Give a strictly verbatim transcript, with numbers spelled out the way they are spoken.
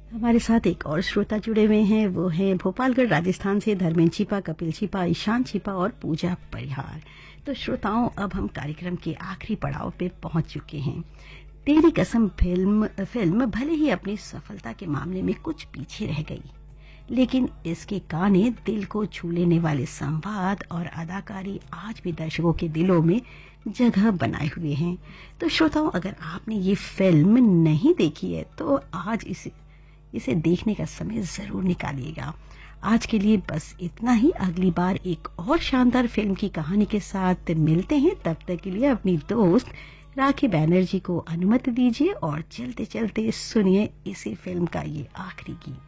हमारे साथ एक और श्रोता जुड़े हुए हैं, वो हैं भोपालगढ़ राजस्थान से धर्मेंद्र छिपा, कपिल छिपा, ईशान छिपा और पूजा परिहार। तो श्रोताओं, अब हम कार्यक्रम के आखिरी पड़ाव पे पहुंच चुके हैं। तेरी कसम फिल्म फिल्म भले ही अपनी सफलता के मामले में कुछ पीछे रह गई, लेकिन इसके गाने, दिल को छू लेने वाले संवाद और अदाकारी आज भी दर्शकों के दिलों में जगह बनाए हुए हैं। तो श्रोताओं, अगर आपने ये फिल्म नहीं देखी है तो आज इसे इसे देखने का समय जरूर निकालिएगा। आज के लिए बस इतना ही। अगली बार एक और शानदार फिल्म की कहानी के साथ मिलते हैं। तब तक के लिए अपनी दोस्त राखी बैनर्जी को अनुमति दीजिए और चलते चलते सुनिए इसी फिल्म का ये आखिरी गीत।